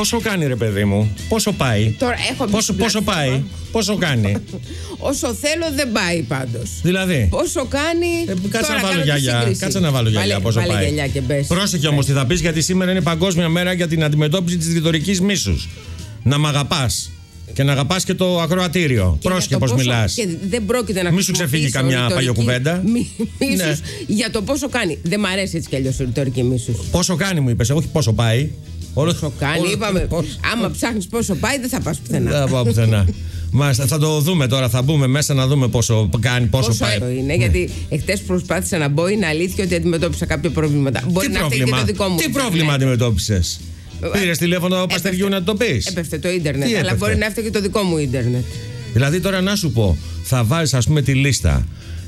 Πόσο κάνει, ρε παιδί μου, πόσο πάει? Τώρα έχω πόσο πάει, πόσο κάνει? Όσο θέλω δεν πάει πάντως. Δηλαδή. Πόσο κάνει. Κάτσε να βάλω γυαλιά. Πόσο πάει. Πρόσεχε όμως τι θα πεις, γιατί σήμερα είναι Παγκόσμια Μέρα για την αντιμετώπιση της ρητορικής μίσους. Να μ' αγαπάς. Και να αγαπάς και το ακροατήριο. Πρόσεχε πώς μιλάς. Δεν πρόκειται να μη σου ξεφύγει καμιά παλιοκουβέντα. Μίσους για το πόσο κάνει. Δεν μ' αρέσει έτσι κι αλλιώς η ρητορική μίσους. Πόσο κάνει, μου είπες, όχι πόσο πάει. Πόσο κάνει, είπαμε. Άμα ψάχνεις πόσο πάει, δεν θα πας πουθενά. Δεν θα πάω πουθενά. Μάλιστα, θα το δούμε τώρα. Θα μπούμε μέσα να δούμε πόσο κάνει, πόσο πάει. Είναι, γιατί εχθές προσπάθησα να μπω. Είναι αλήθεια ότι αντιμετώπισα κάποια προβλήματα. Μπορεί να φταίει και το δικό μου. Τι πρόβλημα αντιμετώπισες? Πήρες τηλέφωνο Παστεριού να το πεις? Έπεφτε το ίντερνετ, αλλά μπορεί να έφταιγε και το δικό μου ίντερνετ. Δηλαδή τώρα να σου πω, θα βάλεις ας πούμε τη λίστα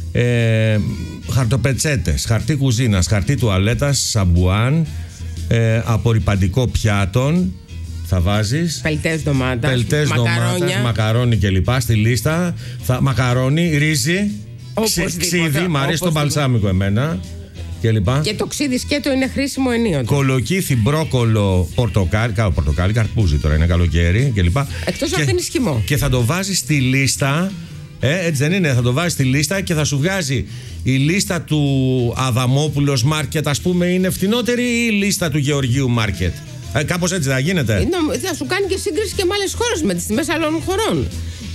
χαρτοπετσέτες, χαρτί κουζίνας, χαρτί τουαλέτας, σαμπουάν, απορρυπαντικό πιάτων. Θα βάζεις πελτές ντομάτας, μακαρόνι κλπ. Στη λίστα. Μακαρόνι, ρύζι, ξύδι, μ' αρέσει το μπαλσάμικο εμένα. Και το ξύδι σκέτο είναι χρήσιμο ενίοτε. Κολοκύθι, μπρόκολο, πορτοκάλι, καρπούζι τώρα είναι καλοκαίρι κλπ. Εκτός αν είναι σκυμό. Και θα το βάζεις στη λίστα. Έτσι δεν είναι? Θα το βάζεις στη λίστα και θα σου βγάζει η λίστα του Αδαμόπουλος Μάρκετ, ας πούμε, είναι φτηνότερη, ή η λίστα του Γεωργίου Μάρκετ. Κάπως έτσι θα γίνεται. Θα σου κάνει και σύγκριση και με άλλες χώρες, με τις τιμές άλλων χωρών.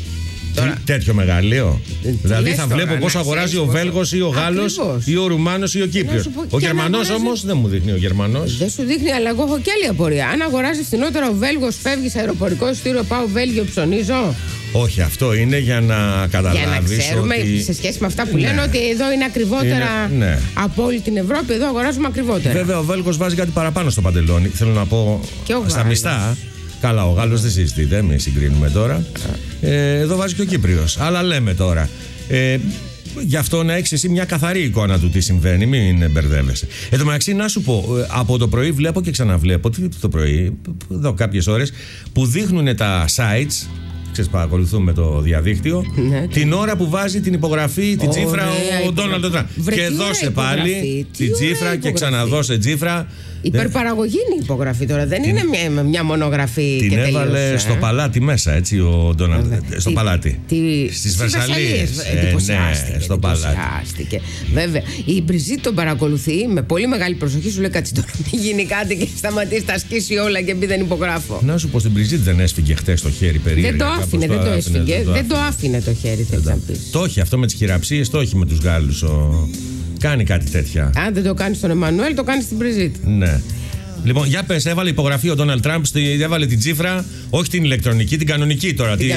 Τέτοιο μεγαλείο. Δηλαδή θα βλέπω πόσο αγοράζει ο Βέλγος ή ο Γάλλος ή ο Ρουμάνος ή ο Κύπριος. Ο Γερμανός όμως δεν μου δείχνει. Ο Γερμανός δεν σου δείχνει, αλλά εγώ έχω και άλλη απορία. Αν αγοράζει φθηνότερα ο Βέλγος, φεύγει σε αεροπορικό εισιτήριο, πάω Βέλγιο, ψωνίζω. Όχι, αυτό είναι για να καταλάβεις. Για να ξέρουμε ότι σε σχέση με αυτά που λένε ότι εδώ είναι ακριβότερα από όλη την Ευρώπη, εδώ αγοράζουμε ακριβότερα. Βέβαια ο Βέλγος βάζει κάτι παραπάνω στο παντελόνι. Θέλω να πω στα μισθά. Καλά, ο Γάλλος δεν συζητείται, μην συγκρίνουμε τώρα. Εδώ βάζει και ο Κύπριος. Αλλά λέμε τώρα. Γι' αυτό να έχεις εσύ μια καθαρή εικόνα του τι συμβαίνει, μην μπερδεύεσαι. Εν τω μεταξύ, να σου πω, από το πρωί βλέπω και ξαναβλέπω, το πρωί, εδώ κάποιες ώρες, που δείχνουν τα sites. Ξέρεις, παρακολουθούμε το διαδίκτυο. Την ώρα που βάζει την υπογραφή, την τσίφρα ο Ντόναλντ Τραμπ. Και δώσε πάλι την τσίφρα και ξαναδώσε τσίφρα. Υπερπαραγωγή είναι η υπογραφή τώρα, δεν είναι μια μονογραφή. Την έβαλε στο παλάτι μέσα, έτσι, ο Ντόναλντ. Στο παλάτι. Στις Βερσαλίες. Ναι, στο παλάτι. Βέβαια, η Μπριζίτ τον παρακολουθεί με πολύ μεγάλη προσοχή. Σου λέει κάτσε τώρα, μην γίνει κάτι και σταματήσει, τα σκίσει όλα και πει δεν υπογράφω. Να σου πω, στην Μπριζίτ δεν έσφυγε χτες το χέρι περίεργα. Δεν το άφηνε, δεν το έσφυγε. Δεν το άφηνε το χέρι, θέλει να πει. Το έχει αυτό με τις χειραψίες, το έχει με τους Γάλλους. Κάνει κάτι τέτοια. Αν δεν το κάνει στον Εμμανουέλ, το κάνει στην Μπριζίτ. Ναι. Λοιπόν, για πες, έβαλε υπογραφή ο Ντόναλντ Τραμπ, έβαλε την τσίφρα, όχι την ηλεκτρονική, την κανονική τώρα.